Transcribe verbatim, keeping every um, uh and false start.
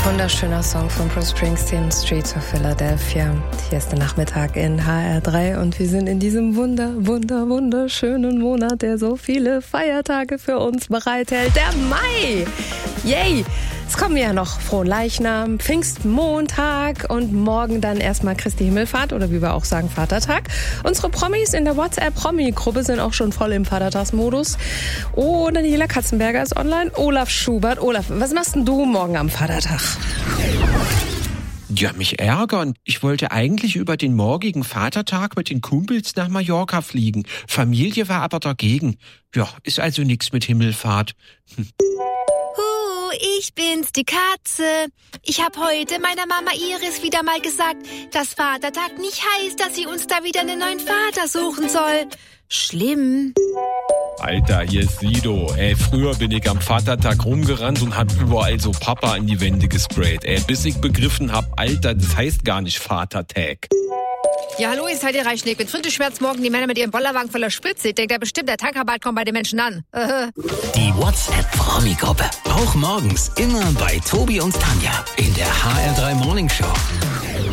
Wunderschöner Song von Bruce Springsteen, Streets of Philadelphia. Hier ist der Nachmittag in H R drei und wir sind in diesem wunder, wunder, wunderschönen Monat, der so viele Feiertage für uns bereithält. Der Mai! Yay! Es kommen ja noch Fronleichnam, Pfingstmontag und morgen dann erstmal Christi Himmelfahrt oder wie wir auch sagen Vatertag. Unsere Promis in der WhatsApp-Promi-Gruppe sind auch schon voll im Vatertagsmodus. Oh, Daniela Katzenberger ist online. Olaf Schubert. Olaf, was machst denn du morgen am Vatertag? Ja, mich ärgern. Ich wollte eigentlich über den morgigen Vatertag mit den Kumpels nach Mallorca fliegen. Familie war aber dagegen. Ja, ist also nichts mit Himmelfahrt. Hm. Ich bin's, die Katze. Ich hab heute meiner Mama Iris wieder mal gesagt, dass Vatertag nicht heißt, dass sie uns da wieder einen neuen Vater suchen soll. Schlimm. Alter, hier ist Sido. Ey, früher bin ich am Vatertag rumgerannt und hab überall so Papa an die Wände gesprayt. Ey, bis ich begriffen hab, Alter, das heißt gar nicht Vatertag. Ja, hallo, ihr seid ihr Reichschnick. Mit Frinteschmerz morgen die Männer mit ihrem Bollerwagen voller Spritze. Ich denke, da bestimmt der Tanker bald kommt bei den Menschen an. Die WhatsApp-Promi-Gruppe. Auch morgens immer bei Tobi und Tanja in der H R drei Morning Show.